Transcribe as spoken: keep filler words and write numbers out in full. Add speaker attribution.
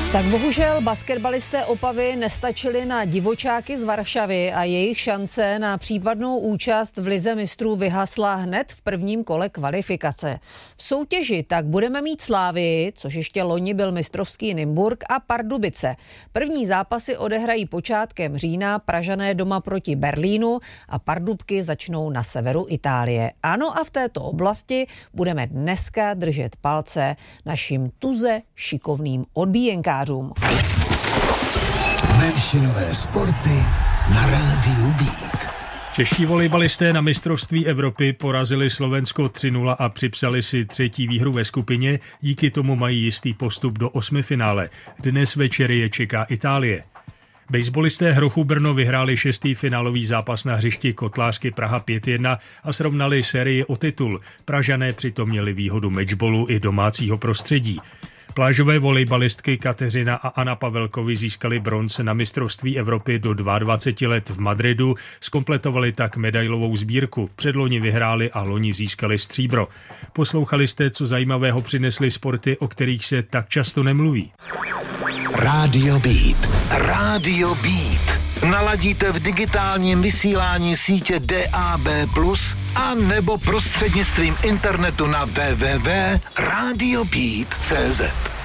Speaker 1: Tak bohužel basketbalisté Opavy nestačili na divočáky z Varšavy a jejich šance na případnou účast v Lize mistrů vyhasla hned v prvním kole kvalifikace. V soutěži tak budeme mít Slávii, což ještě loni byl mistrovský Nymburk, a Pardubice. První zápasy odehrají počátkem října Pražané doma proti Berlínu a Pardubky začnou na severu Itálie. Ano, a v této oblasti budeme dneska držet palce našim tuze šikovným odbíjenkářům.
Speaker 2: Menšinové sporty na rádiu Beat.
Speaker 3: Čeští volejbalisté na mistrovství Evropy porazili Slovensko tři nula a připsali si třetí výhru ve skupině, díky tomu mají jistý postup do osmifinále. Dnes večer je čeká Itálie. Basebalisté Hrochu Brno vyhráli šestý finálový zápas na hřišti Kotlářky Praha pět jedna a srovnali sérii o titul. Pražané přitom měli výhodu matchballu i domácího prostředí. Plážové volejbalistky Kateřina a Anna Pavelkovi získali bronz na mistrovství Evropy do dvacet dva let v Madridu, zkompletovali tak medailovou sbírku. Předloni vyhráli a loni získali stříbro. Poslouchali jste, co zajímavého přinesly sporty, o kterých se tak často nemluví.
Speaker 2: Rádio Beat. Rádio Beat. Naladíte v digitálním vysílání sítě D A B plus, a nebo prostřednictvím internetu na w w w tečka radio beat tečka c z.